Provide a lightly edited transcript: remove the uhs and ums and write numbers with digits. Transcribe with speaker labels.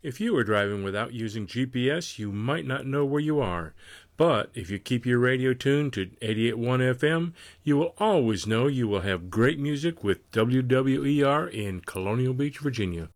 Speaker 1: If you are driving without using GPS, you might not know where you are. But if you keep your radio tuned to 88.1 FM, you will always know you will have great music with WWER in Colonial Beach, Virginia.